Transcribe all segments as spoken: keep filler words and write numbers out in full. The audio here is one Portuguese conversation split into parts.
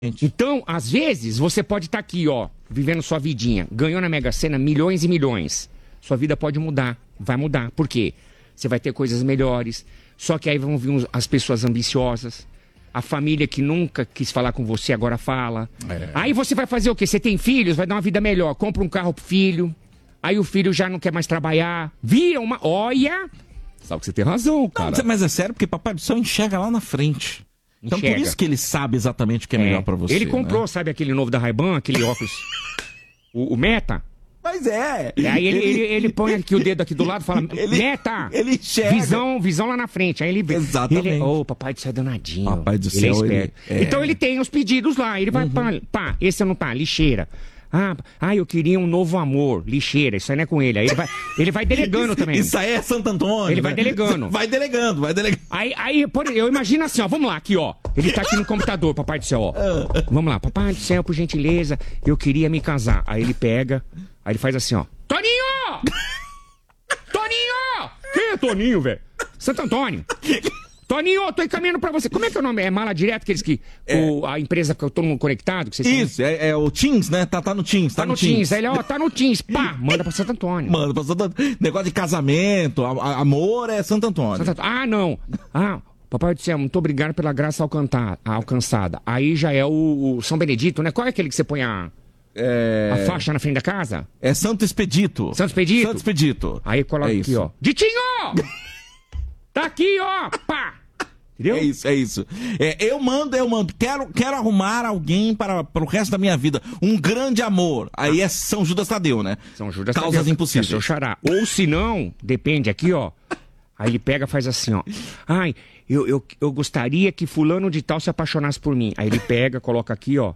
Então, às vezes, você pode estar aqui, ó, vivendo sua vidinha, ganhou na Mega Sena milhões e milhões. Sua vida pode mudar, vai mudar. Por quê? Você vai ter coisas melhores, só que aí vão vir as pessoas ambiciosas, a família que nunca quis falar com você agora fala. É. Aí você vai fazer o quê? Você tem filhos, vai dar uma vida melhor, compra um carro pro filho, aí o filho já não quer mais trabalhar, vira uma... Olha... Sabe que você tem razão, cara. Não, mas é sério, porque Papai do Céu enxerga lá na frente. Então Enxerga. por isso que ele sabe exatamente o que é, é. melhor pra você. Ele comprou, né? sabe aquele novo da Ray-Ban, aquele óculos, o, o Meta? Mas é. E aí ele, ele, ele põe aqui o dedo aqui do lado e fala, ele, Meta, ele enxerga. Visão, visão lá na frente. Aí ele Exatamente. Ô, oh, Papai do Céu é danadinho. Papai do ele Céu, é esperto. Ele é... Então ele tem os pedidos lá, ele vai, uhum. pá, pá, esse não tá, lixeira. Ah, ah, eu queria um novo amor, lixeira, isso aí não é com ele. Aí ele vai, ele vai delegando também. Isso aí é Santo Antônio. Ele vai delegando. Vai delegando, vai delegando. Aí, aí por, eu imagino assim, ó, vamos lá, aqui, ó. Ele tá aqui no computador, Papai do Céu, ó. Vamos lá, Papai do Céu, por gentileza, eu queria me casar. Aí ele pega, aí ele faz assim, ó. Toninho! Toninho! Quem é Toninho, velho? Santo Antônio. Toninho, eu tô encaminhando pra você. Como é que é o nome? É Mala Direto, aqueles que... É. O, a empresa que todo mundo conectado? Que vocês Isso, é, é o Teams, né? Tá, tá no Teams. Tá, tá no, no Teams. Teams. Aí ele, ó, tá no Teams. Pá, manda pra Santo Antônio. Manda pra Santo Antônio. Negócio de casamento, a, a, amor é Santo Antônio. Santo... Ah, não. Ah, Papai do Céu, muito obrigado pela graça alcantar, alcançada. Aí já é o, o São Benedito, né? Qual é aquele que você põe a... É... A faixa na frente da casa? É Santo Expedito. Santo Expedito? Santo Expedito. Aí coloca é aqui, ó. Ditinho! Tá aqui, ó. Pá! Entendeu? É isso, é isso. É, eu mando, eu mando. Quero, quero arrumar alguém para, para o resto da minha vida. Um grande amor. Aí é São Judas Tadeu, né? São Judas Causas Tadeu. impossíveis. É seu xará. Ou se não, depende aqui, ó. Aí ele pega e faz assim, ó. Ai, eu, eu, eu gostaria que fulano de tal se apaixonasse por mim. Aí ele pega, coloca aqui, ó.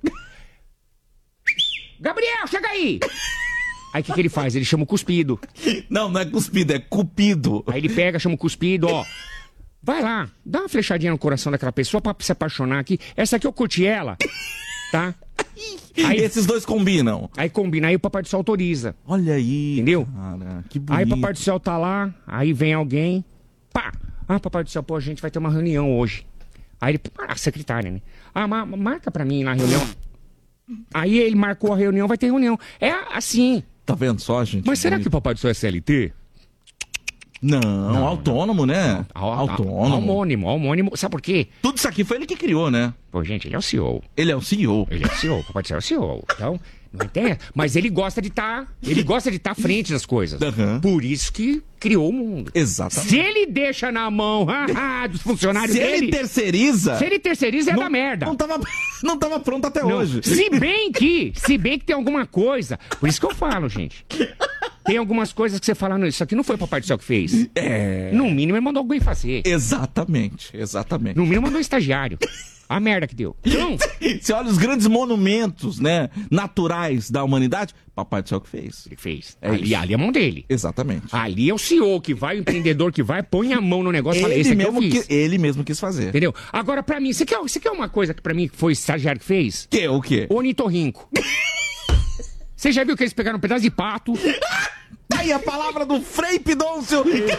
Gabriel, chega aí! Aí o que, que ele faz? Ele chama o cuspido. Não, não é cuspido, é cupido. Aí ele pega, chama o cuspido, ó. Vai lá, dá uma flechadinha no coração daquela pessoa pra se apaixonar aqui. Essa aqui eu curti ela, tá? Aí esses dois combinam. Aí combina, aí o Papai do Céu autoriza. Olha aí, entendeu? Cara, que bonito. Aí o Papai do Céu tá lá, aí vem alguém, pá. Ah, Papai do Céu, pô, a gente vai ter uma reunião hoje. Aí ele, ah, secretária, né? Ah, ma marca pra mim na reunião. Aí ele marcou a reunião, vai ter reunião. É assim. Tá vendo só, gente? Mas será que o Papai do Céu é C L T? Não, não, autônomo, né? Não. Autônomo. Homônimo, homônimo. Sabe por quê? Tudo isso aqui foi ele que criou, né? Pô, gente, ele é o C E O. Ele é o C E O. Ele é o C E O, Papai do Céu é o C E O. Então, não tem. Mas ele gosta de estar. Tá, ele gosta de estar tá à frente das coisas. Uhum. Por isso que criou o mundo. Exatamente. Se ele deixa na mão dos funcionários se dele. Se ele terceiriza. Se ele terceiriza, é não, da merda. Não tava, não tava pronto até não. hoje. Se bem que, se bem que tem alguma coisa. Por isso que eu falo, gente. Tem algumas coisas que você fala, não, isso aqui não foi o Papai do Céu que fez. É. No mínimo ele mandou alguém fazer. Exatamente, exatamente. No mínimo mandou um estagiário. A merda que deu. Então, você olha os grandes monumentos, né, naturais da humanidade, Papai do Céu que fez. Ele fez. É ali, ali é a mão dele. Exatamente. Ali é o C E O que vai, o empreendedor que vai, põe a mão no negócio e fala, esse aqui eu fiz. Que, ele mesmo quis fazer. Entendeu? Agora, pra mim, você quer, você quer uma coisa que pra mim foi o estagiário que fez? Que? O quê? Ornitorrinco. Você já viu que eles pegaram um pedaço de pato? Tá aí a palavra do Frei Pidoncio.